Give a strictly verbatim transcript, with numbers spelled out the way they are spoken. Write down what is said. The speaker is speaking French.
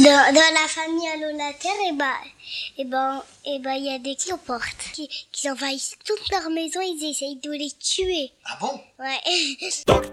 Dans, dans la famille Allô la Terre, et ben, et ben, et ben, il y a des cloportes qui, qui envahissent toute leur maison, ils essayent de les tuer. Ah bon? Ouais.